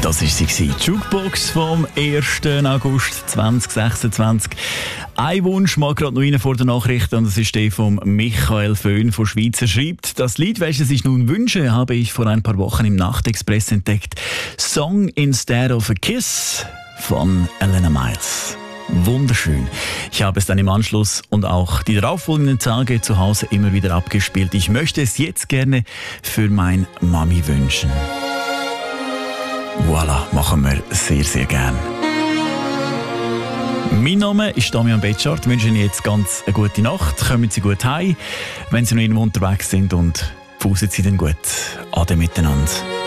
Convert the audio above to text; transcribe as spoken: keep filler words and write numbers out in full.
Das war sie, die Jukebox vom ersten August zweitausendsechsundzwanzig. Ein Wunsch mag gerade noch rein vor der Nachricht, und das ist der von Michael Föhn von Schweiz. Er schreibt: Das Lied, welches ich nun wünsche, habe ich vor ein paar Wochen im Nachtexpress entdeckt. Song Instead of a Kiss von Elena Miles. Wunderschön. Ich habe es dann im Anschluss und auch die darauffolgenden Tage zu Hause immer wieder abgespielt. Ich möchte es jetzt gerne für mein Mami wünschen. Voilà, machen wir sehr, sehr gern. Mein Name ist Damian Betschart. Ich wünsche Ihnen jetzt ganz eine gute Nacht. Kommen Sie gut heim, wenn Sie noch irgendwo unterwegs sind, und fußen Sie dann gut. Ade miteinander.